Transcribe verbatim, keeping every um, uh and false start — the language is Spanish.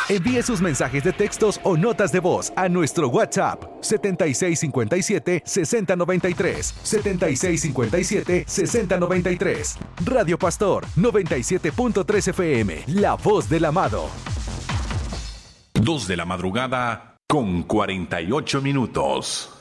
Envíe sus mensajes de textos o notas de voz a nuestro WhatsApp setenta y seis cincuenta y siete, sesenta noventa y tres, setenta y seis cincuenta y siete, sesenta noventa y tres. Radio Pastor noventa y siete punto tres F M, la voz del amado. Dos de la madrugada con cuarenta y ocho minutos.